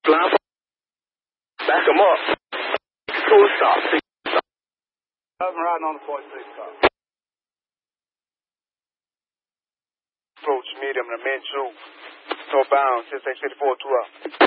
Blind. Back him up. Full stop. I'm riding on the 46 car. Approach medium to mid 2. Northbound, 6684 2 up.